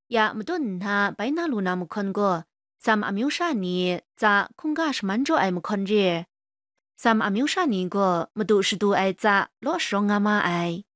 呀，么顿他白那路那么看过，咱阿苗啥呢？咋空嘎是蛮着爱么看着？咱阿苗啥呢个么都是都爱咋老是让阿妈爱。